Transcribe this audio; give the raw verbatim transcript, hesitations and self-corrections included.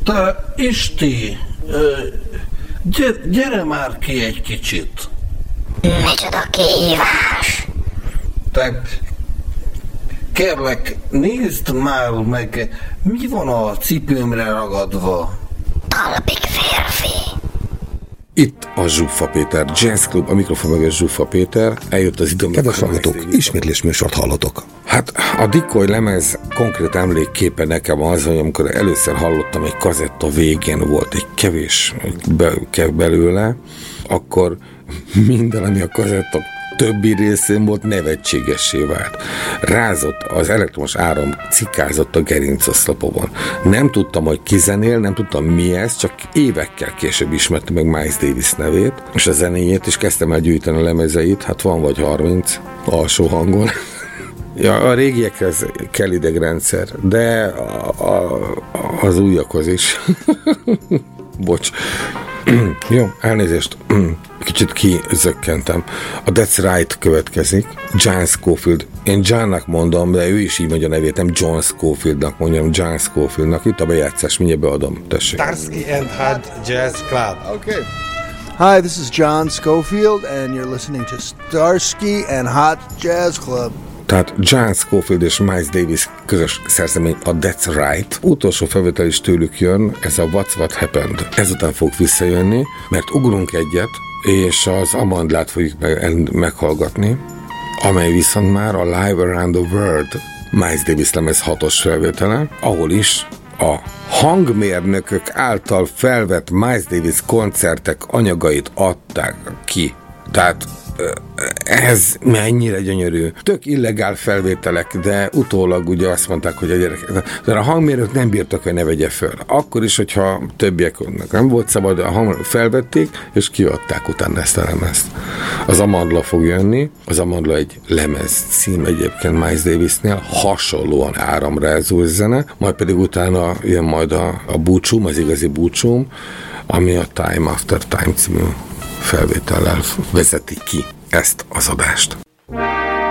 Te, Isti, gyere, gyere már ki egy kicsit. Micsoda kihívás? Te, kérlek, nézd már meg, mi van a cipőmre ragadva. Talpig férfi. Itt a Zsuffa Péter Jazz Club, a mikrofon mögött Zsuffa Péter, eljött az időm. Kedves hallgatók, ismétlés műsort hallotok. Hát a Decoy lemez konkrét emlékképe nekem az, hogy amikor először hallottam, egy kazetta végén volt egy kevés be, belőle, akkor minden, ami a kazetta többi részén volt, nevetségessé vált. Rázott, az elektromos áram cikázott a gerincoszlopon. Nem tudtam, hogy ki zenél, nem tudtam mi ez, csak évekkel később ismertem meg Miles Davis nevét, és a zenéjét, és kezdtem el gyűjteni a lemezeit, hát van vagy harminc alsó hangon. Ja, a régiekhez kell idegrendszer, de a, a, az újakhoz is. Bocs. Jó, elnézést. Kicsit kizökkentem. A That's Right következik. John Scofield. Én Johnnak mondom, de ő is így mondja a nevét, nem John Scofieldnak mondjam, John Scofieldnak. Itt a bejátszás, mindjárt beadom. Tessék. Starsky and Hutch Jazz Club. Okay. Hi, this is John Scofield, and you're listening to Starsky and Hutch Jazz Club. Tehát John Scofield és Miles Davis közös szerzemény, a That's Right. Utolsó felvétel is tőlük jön, ez a What's What Happened. Ezután fog visszajönni, mert ugrunk egyet, és az Amandlát fogjuk meg, meghallgatni, amely viszont már a Live Around the World Miles Davis lemez hatos felvétele, ahol is a hangmérnökök által felvett Miles Davis koncertek anyagait adták ki. Tehát ez mennyire gyönyörű. Tök illegál felvételek, de utólag ugye azt mondták, hogy a gyerek... De a hangmérnök nem bírtak, hogy ne vegye föl. Akkor is, hogyha többieknek nem volt szabad, a hang felvették, és kiadták utána ezt a lemezt. Az Amandla fog jönni, az Amandla egy lemez cím egyébként Miles Davisnél, hasonlóan áramrázó zene, majd pedig utána jön majd a, a búcsúm, az igazi búcsúm, ami a Time After Time című felvétellel vezeti ki ezt az adást.